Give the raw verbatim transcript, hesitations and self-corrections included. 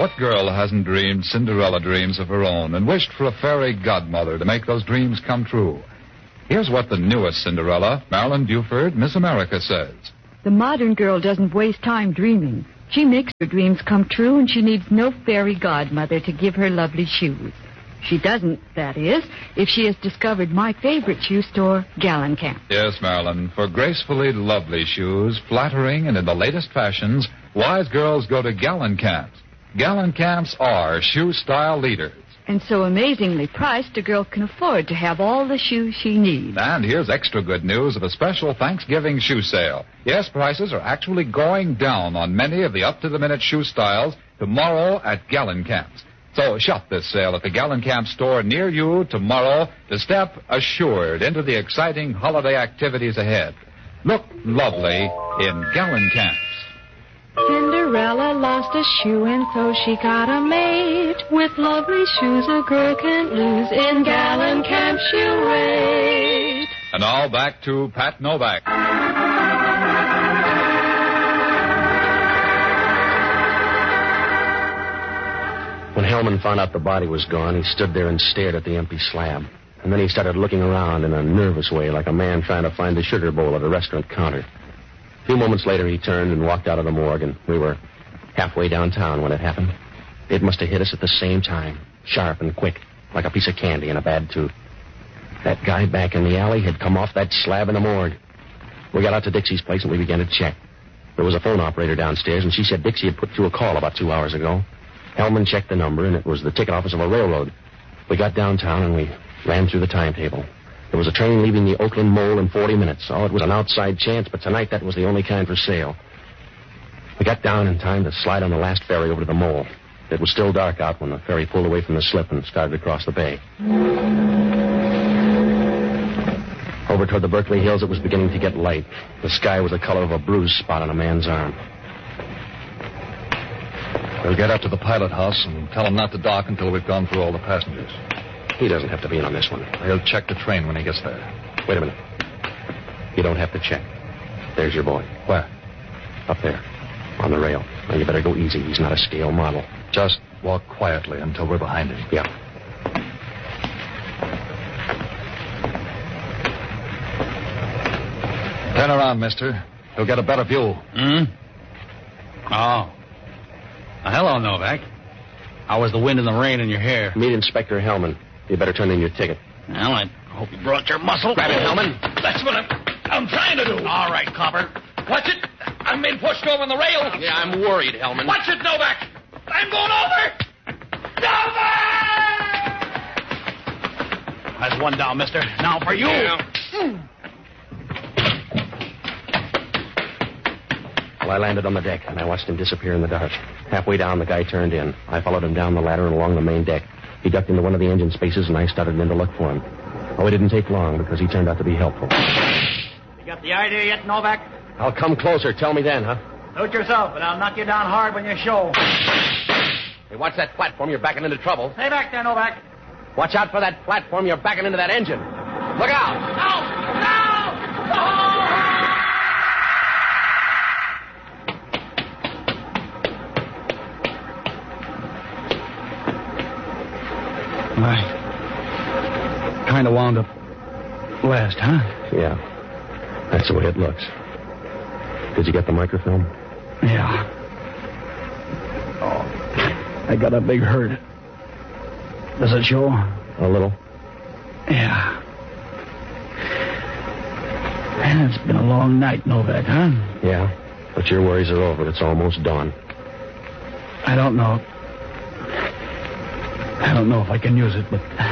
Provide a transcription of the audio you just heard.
What girl hasn't dreamed Cinderella dreams of her own and wished for a fairy godmother to make those dreams come true? Here's what the newest Cinderella, Marilyn Buford, Miss America, says. The modern girl doesn't waste time dreaming. She makes her dreams come true, and she needs no fairy godmother to give her lovely shoes. She doesn't, that is, if she has discovered my favorite shoe store, Gallencamp. Yes, Marilyn. For gracefully lovely shoes, flattering and in the latest fashions, wise girls go to Gallencamp. Gallencamps are shoe-style leaders. And so amazingly priced, a girl can afford to have all the shoes she needs. And here's extra good news of a special Thanksgiving shoe sale. Yes, prices are actually going down on many of the up-to-the-minute shoe styles tomorrow at Gallencamps. So shop this sale at the Gallencamp store near you tomorrow to step assured into the exciting holiday activities ahead. Look lovely in Gallencamps. Cinderella lost a shoe and so she got a maid. With lovely shoes a girl can't lose in Gallencamp Shoe Raid. And now back to Pat Novak. When Hellman found out the body was gone, he stood there and stared at the empty slab. And then he started looking around in a nervous way, like a man trying to find the sugar bowl at a restaurant counter. A few moments later, he turned and walked out of the morgue, and we were halfway downtown when it happened. It must have hit us at the same time, sharp and quick, like a piece of candy in a bad tooth. That guy back in the alley had come off that slab in the morgue. We got out to Dixie's place, and we began to check. There was a phone operator downstairs, and she said Dixie had put through a call about two hours ago. Hellman checked the number, and it was the ticket office of a railroad. We got downtown, and we ran through the timetable. There was a train leaving the Oakland Mole in forty minutes. Oh, it was an outside chance, but tonight that was the only kind for sale. We got down in time to slide on the last ferry over to the Mole. It was still dark out when the ferry pulled away from the slip and started across the bay. Over toward the Berkeley Hills, it was beginning to get light. The sky was the color of a bruise spot on a man's arm. We'll get up to the pilot house and tell him not to dock until we've gone through all the passengers. He doesn't have to be in on this one. He'll check the train when he gets there. Wait a minute. You don't have to check. There's your boy. Where? Up there. On the rail. Now, you better go easy. He's not a scale model. Just walk quietly until we're behind him. Yeah. Turn around, mister. You'll get a better view. Hmm? Oh. Well, hello, Novak. How was the wind and the rain in your hair? Meet Inspector Hellman. You better turn in your ticket. Well, I hope you brought your muscle. Grab it, Hellman. That's what I'm, I'm trying to do. All right, copper. Watch it. I'm being pushed over on the rail. Yeah, I'm worried, Hellman. Watch it, Novak. I'm going over. Novak! That's one down, mister. Now for you. Yeah. Well, I landed on the deck, and I watched him disappear in the dark. Halfway down, the guy turned in. I followed him down the ladder and along the main deck. He ducked into one of the engine spaces, and I started in to look for him. Oh, it didn't take long, because he turned out to be helpful. You got the idea yet, Novak? I'll come closer. Tell me then, huh? Suit yourself, and I'll knock you down hard when you show. Hey, watch that platform. You're backing into trouble. Stay back there, Novak. Watch out for that platform. You're backing into that engine. Look out. No! No! Oh! I kind of wound up last, huh? Yeah. That's the way it looks. Did you get the microfilm? Yeah. Oh, I got a big hurt. Does it show? A little. Yeah. Man, it's been a long night, Novak, huh? Yeah. But your worries are over. It's almost dawn. I don't know. I don't know if I can use it, but